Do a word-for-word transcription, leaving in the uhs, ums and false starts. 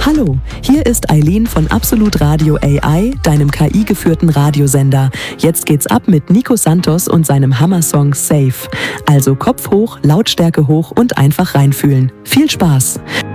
Hallo, hier ist Eileen von Absolut Radio A I, deinem K I-geführten Radiosender. Jetzt geht's ab mit Nico Santos und seinem Hammer-Song Safe. Also Kopf hoch, Lautstärke hoch und einfach reinfühlen. Viel Spaß!